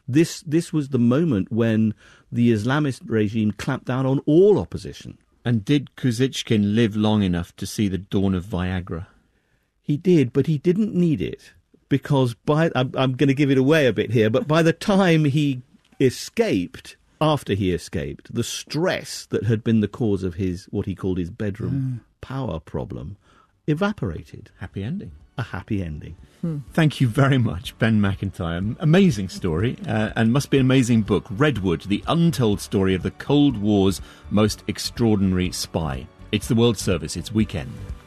This was the moment when the Islamist regime clamped down on all opposition. And did Kuzytkin live long enough to see the dawn of Viagra? He did, but he didn't need it, because I'm going to give it away a bit here, but by the time he escaped, after he escaped, the stress that had been the cause of what he called his bedroom power problem evaporated. Happy ending. A happy ending. Thank you very much, Ben Macintyre. Amazing story, and must be an amazing book. Redwood, the untold story of the Cold War's most extraordinary spy. It's The World Service. It's weekend.